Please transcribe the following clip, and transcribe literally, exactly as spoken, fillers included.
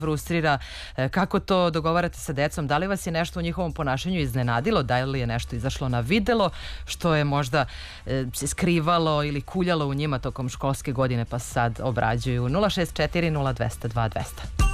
frustrira. Kako to dogovarate sa decom? Da li vas je nešto u njihovom ponašanju iznenadilo? Da li je nešto izašlo na videlo što je možda se skrivalo ili kuljalo u njima tokom školske godine pa sad obrađuju? nula šest četiri nula dva zero dva dva zero zero